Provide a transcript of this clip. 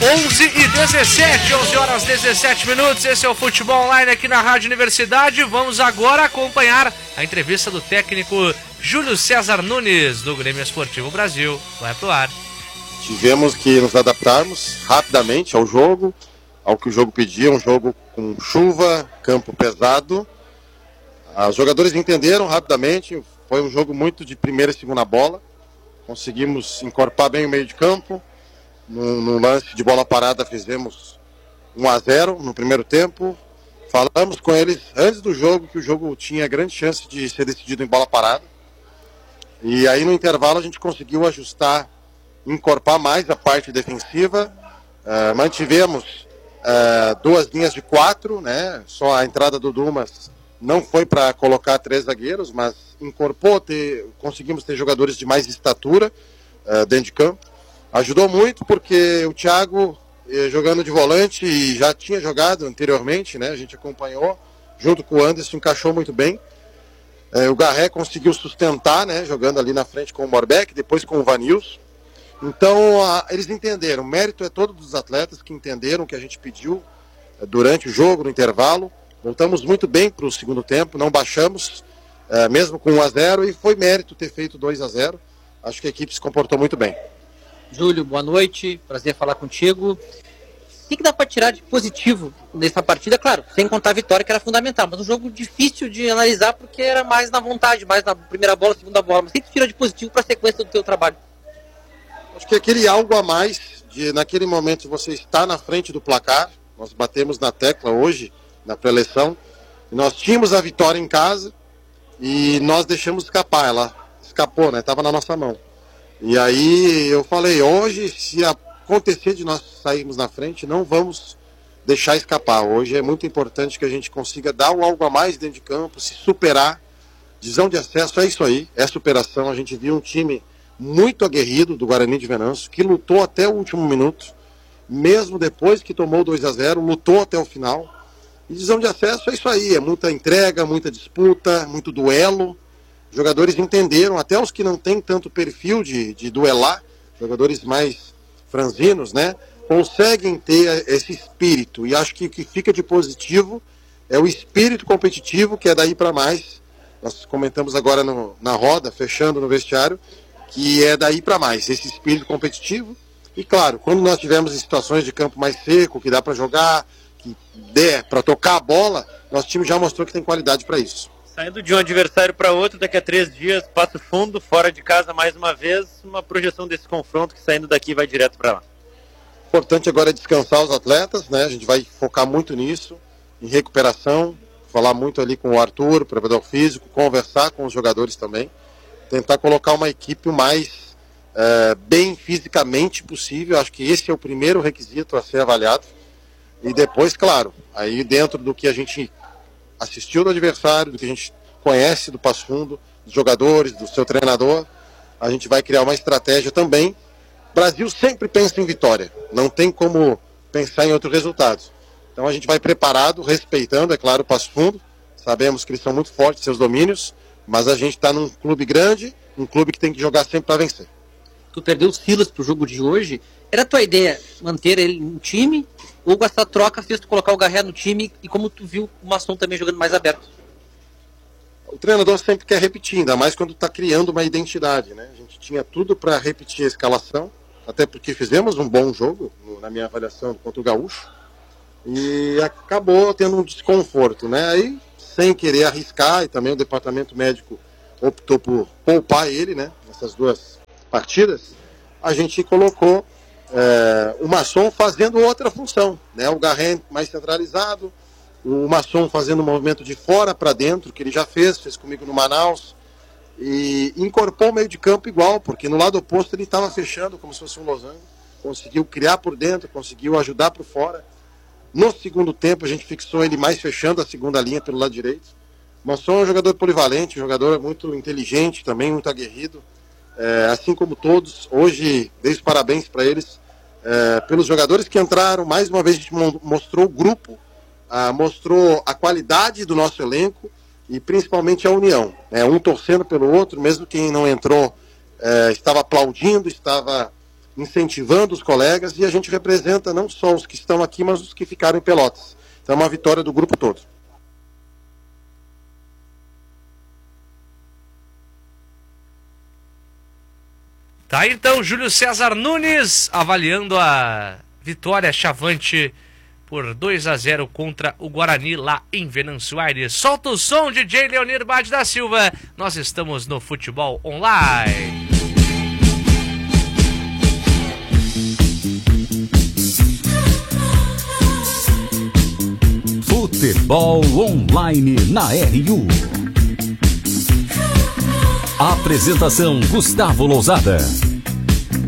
11 horas 17 minutos, esse é o Futebol Online aqui na Rádio Universidade. Vamos agora acompanhar a entrevista do técnico Júlio César Nunes, do Grêmio Esportivo Brasil. Vai pro ar. Tivemos que nos adaptarmos rapidamente ao jogo, ao que o jogo pedia, um jogo com chuva, campo pesado. Os jogadores entenderam rapidamente, foi um jogo muito de primeira e segunda bola. Conseguimos encorpar bem o meio de campo. No lance de bola parada fizemos 1-0 no primeiro tempo. Falamos com eles antes do jogo que o jogo tinha grande chance de ser decidido em bola parada. E aí no intervalo a gente conseguiu ajustar, encorpar mais a parte defensiva. Mantivemos 2 linhas de 4, né? Só a entrada do Dumas não foi para colocar 3 zagueiros, mas incorporou, conseguimos ter jogadores de mais estatura dentro de campo. Ajudou muito porque o Thiago, jogando de volante, e já tinha jogado anteriormente, né? A gente acompanhou, junto com o Anderson, encaixou muito bem. O Garré conseguiu sustentar, né? Jogando ali na frente com o Morbeck, depois com o Vanilson. Então, eles entenderam. O mérito é todo dos atletas que entenderam o que a gente pediu durante o jogo, no intervalo. Voltamos muito bem para o segundo tempo, não baixamos, mesmo com 1-0, e foi mérito ter feito 2-0. Acho que a equipe se comportou muito bem. Júlio, boa noite, prazer falar contigo. O que dá para tirar de positivo nessa partida? Claro, sem contar a vitória, que era fundamental, mas um jogo difícil de analisar porque era mais na vontade, mais na primeira bola, segunda bola. Mas o que tira de positivo para a sequência do teu trabalho? Acho que aquele algo a mais, naquele momento você está na frente do placar. Nós batemos na tecla hoje, na pré-eleição, nós tínhamos a vitória em casa e nós deixamos escapar. Ela escapou, né? Estava na nossa mão. E aí eu falei, hoje, se acontecer de nós sairmos na frente, não vamos deixar escapar. Hoje é muito importante que a gente consiga dar um algo a mais dentro de campo, se superar. Divisão de acesso é isso aí, é superação. A gente viu um time muito aguerrido do Guarani de Venâncio, que lutou até o último minuto, mesmo depois que tomou 2-0, lutou até o final. E divisão de acesso é isso aí, é muita entrega, muita disputa, muito duelo. Jogadores entenderam, até os que não têm tanto perfil de duelar, jogadores mais franzinos, né, conseguem ter esse espírito. E acho que o que fica de positivo é o espírito competitivo, que é daí para mais. Nós comentamos agora na roda, fechando no vestiário, que é daí para mais, esse espírito competitivo. E claro, quando nós tivermos em situações de campo mais seco, que dá para jogar, que der para tocar a bola, nosso time já mostrou que tem qualidade para isso. Saindo de um adversário para outro, daqui a 3 dias, Passo Fundo, fora de casa mais uma vez, uma projeção desse confronto que saindo daqui vai direto para lá. O importante agora é descansar os atletas, né? A gente vai focar muito nisso, em recuperação, falar muito ali com o Arthur, preparador físico, conversar com os jogadores também, tentar colocar uma equipe o mais bem fisicamente possível. Acho que esse é o primeiro requisito a ser avaliado. E depois, claro, aí dentro do que a gente assistiu do adversário, do que a gente conhece do Passo Fundo, dos jogadores, do seu treinador, a gente vai criar uma estratégia também. O Brasil sempre pensa em vitória, não tem como pensar em outro resultado. Então a gente vai preparado, respeitando, é claro, o Passo Fundo, sabemos que eles são muito fortes, seus domínios, mas a gente está num clube grande, um clube que tem que jogar sempre para vencer. Tu perdeu o Silas pro jogo de hoje, era a tua ideia manter ele no time, ou essa troca fez tu colocar o Garré no time, e como tu viu o Masson também jogando mais aberto? O treinador sempre quer repetir, ainda mais quando está criando uma identidade, né? A gente tinha tudo para repetir a escalação, até porque fizemos um bom jogo, na minha avaliação, contra o Gaúcho, e acabou tendo um desconforto, né? Aí, sem querer arriscar, e também o departamento médico optou por poupar ele, né? Nessas 2 partidas, a gente colocou o Masson fazendo outra função, né? O Garré mais centralizado, o Masson fazendo um movimento de fora para dentro, que ele já fez comigo no Manaus, e incorporou o meio de campo igual, porque no lado oposto ele estava fechando como se fosse um losango, conseguiu criar por dentro, conseguiu ajudar por fora. No segundo tempo a gente fixou ele mais fechando a segunda linha pelo lado direito. O Masson é um jogador polivalente, um jogador muito inteligente também, muito aguerrido. Assim como todos, hoje, dei os parabéns para eles, pelos jogadores que entraram. Mais uma vez a gente mostrou o grupo, mostrou a qualidade do nosso elenco e principalmente a união, um torcendo pelo outro, mesmo quem não entrou estava aplaudindo, estava incentivando os colegas, e a gente representa não só os que estão aqui, mas os que ficaram em Pelotas. Então é uma vitória do grupo todo. Tá, então, Júlio César Nunes avaliando a vitória chavante por 2-0 contra o Guarani lá em Venâncio Aires. Solta o som, DJ Leonir Bade da Silva. Nós estamos no Futebol Online. Futebol Online na RU. Apresentação Gustavo Lousada.